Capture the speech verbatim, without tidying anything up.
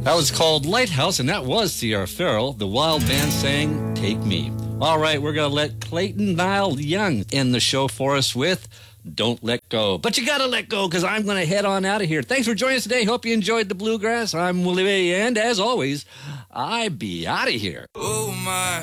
That was called Lighthouse, and that was Sierra Farrell. The Wild Band sang Take Me. All right, we're going to let Clayton Nile Young end the show for us with Don't Let Go. But you got to let go, because I'm going to head on out of here. Thanks for joining us today. Hope you enjoyed the bluegrass. I'm Willie Ray, and as always, I be out of here. Oh, my.